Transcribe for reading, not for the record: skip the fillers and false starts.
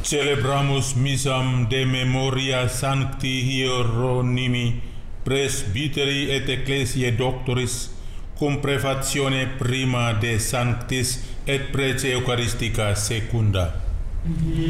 Celebramus missam de memoria Sancti Hieronymi, presbyteri et ecclesiae doctoris, cum prefatione prima de Sanctis et prece Eucharistica secunda.